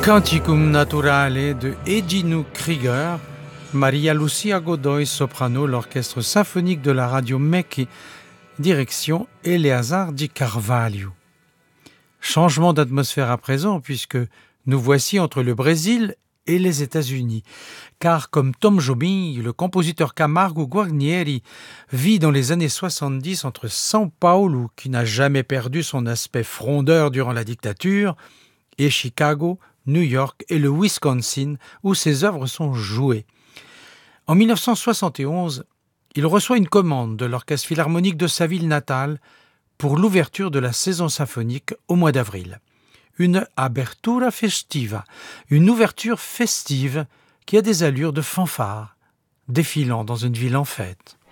Canticum Naturale de Egino Krieger, Maria Lucia Godoy, soprano, l'orchestre symphonique de la radio MEC, direction Eleazar Di Carvalho. Changement d'atmosphère à présent, puisque nous voici entre le Brésil et les États-Unis. Car comme Tom Jobim, le compositeur Camargo Guarnieri vit dans les années 70 entre São Paulo, qui n'a jamais perdu son aspect frondeur durant la dictature, et Chicago, New York et le Wisconsin, où ses œuvres sont jouées. En 1971, il reçoit une commande de l'Orchestre philharmonique de sa ville natale pour l'ouverture de la saison symphonique au mois d'avril. Une abertura festiva, une ouverture festive qui a des allures de fanfare, défilant dans une ville en fête.